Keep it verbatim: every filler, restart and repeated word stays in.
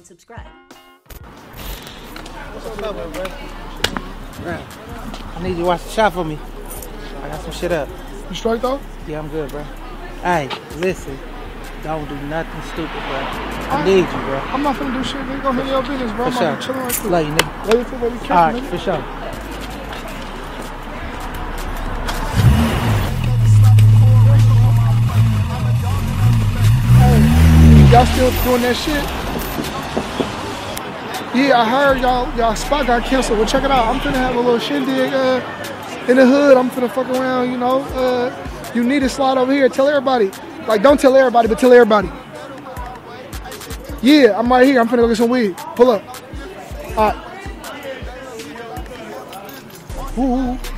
and subscribe. What's up, bro? Bro, I need you to watch the shot for me. I got some shit up. You straight though? Yeah, I'm good, bro. Hey, listen. Don't do nothing stupid, bro. I, I need you, bro. I'm not finna do shit, nigga. Go handle your business, bro. For I'm sure. chilling right quick. Love you, nigga. Love you too, baby. Careful, All right, nigga. for sure. Hey, y'all still doing that shit? Yeah, I heard y'all y'all spot got canceled. Well, check it out. I'm finna have a little shindig uh, in the hood. I'm finna fuck around, you know. Uh, you need to slide over here. Tell everybody. Like, don't tell everybody, but tell everybody. Yeah, I'm right here. I'm finna go get some weed. Pull up. All right. Ooh.